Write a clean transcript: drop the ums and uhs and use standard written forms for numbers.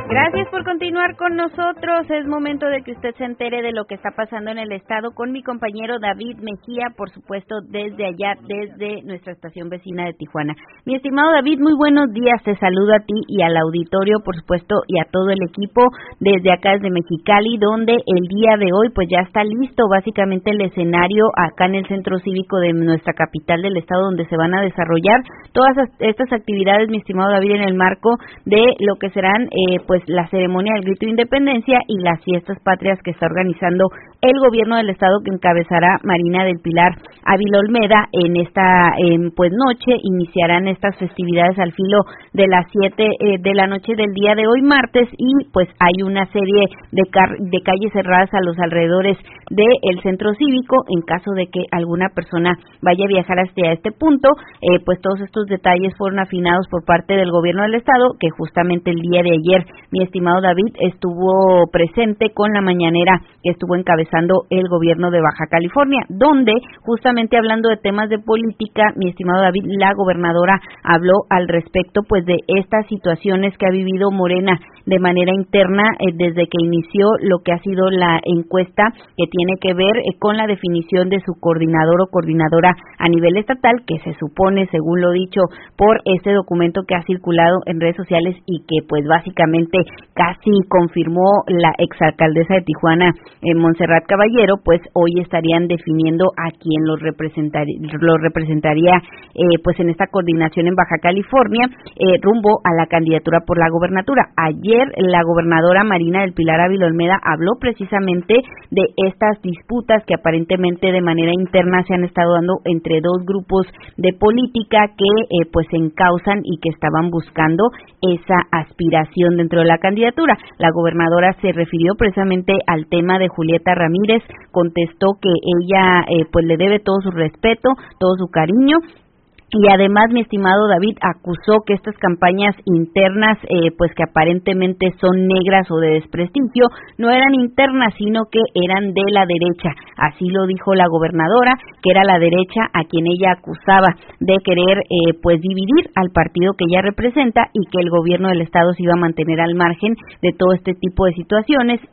Gracias por continuar con nosotros. Es momento de que usted se entere de lo que está pasando en el estado con mi compañero David Mejía, por supuesto, desde allá, desde nuestra estación vecina de Tijuana. Mi estimado David, muy buenos días. Te saludo a ti y al auditorio, por supuesto, y a todo el equipo desde acá, desde Mexicali, donde el día de hoy pues ya está listo básicamente el escenario acá en el centro cívico de nuestra capital del estado, donde se van a desarrollar todas estas actividades, mi estimado David, en el marco de lo que serán pues la ceremonia del grito de independencia y las fiestas patrias que está organizando el gobierno del estado, que encabezará Marina del Pilar Ávila Olmeda. En esta pues noche iniciarán estas festividades al filo de las 7 de la noche del día de hoy martes, y pues hay una serie de calles cerradas a los alrededores del centro cívico en caso de que alguna persona vaya a viajar hacia este punto. Pues todos estos detalles fueron afinados por parte del gobierno del estado, que justamente el día de ayer, mi estimado David, estuvo presente con la mañanera que estuvo encabezando el gobierno de Baja California, donde justamente hablando de temas de política, mi estimado David, la gobernadora habló al respecto pues de estas situaciones que ha vivido Morena de manera interna desde que inició lo que ha sido la encuesta que tiene que ver con la definición de su coordinador o coordinadora a nivel estatal, que se supone, según lo dicho por este documento que ha circulado en redes sociales y que pues básicamente casi confirmó la exalcaldesa de Tijuana, Montserrat Caballero, pues hoy estarían definiendo a quien los representaría pues en esta coordinación en Baja California, rumbo a la candidatura por la gobernatura. Ayer la gobernadora Marina del Pilar Ávila Olmeda habló precisamente de estas disputas que aparentemente de manera interna se han estado dando entre dos grupos de política que pues se encausan y que estaban buscando esa aspiración dentro de la candidatura. La gobernadora se refirió precisamente al tema de Julieta Ramírez, contestó que ella pues le debe todo su respeto, todo su cariño. Y además, mi estimado David, acusó que estas campañas internas, pues que aparentemente son negras o de desprestigio, no eran internas, sino que eran de la derecha. Así lo dijo la gobernadora, que era la derecha a quien ella acusaba de querer, pues dividir al partido que ella representa, y que el gobierno del estado se iba a mantener al margen de todo este tipo de situaciones,